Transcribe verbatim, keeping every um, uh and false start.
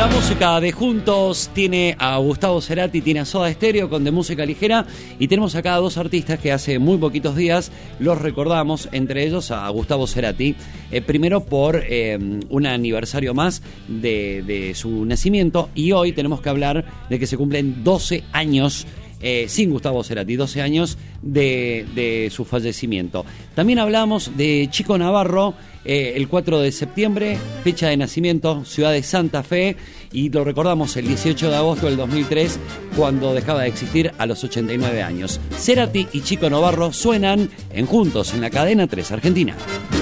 La música de Juntos tiene a Gustavo Cerati, tiene a Soda Stereo con De Música Ligera, y tenemos acá a dos artistas que hace muy poquitos días los recordamos, entre ellos a Gustavo Cerati, eh, primero por eh, un aniversario más de, de su nacimiento, y hoy tenemos que hablar de que se cumplen doce años Eh, sin Gustavo Cerati, doce años de, de su fallecimiento. También hablamos de Chico Navarro, eh, el cuatro de septiembre, fecha de nacimiento, ciudad de Santa Fe, y lo recordamos el dieciocho de agosto del dos mil tres, cuando dejaba de existir a los ochenta y nueve años. Cerati y Chico Navarro suenan en Juntos, en la cadena tres Argentina.